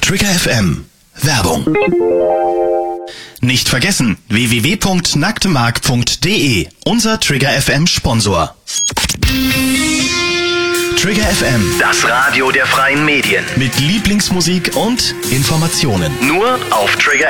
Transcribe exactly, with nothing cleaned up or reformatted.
Trigger F M. Werbung. Nicht vergessen, w w w punkt nacktemark punkt d e, unser Trigger F M Sponsor. Trigger F M, Das Radio der freien Medien. mit Lieblingsmusik und Informationen. Nur auf Trigger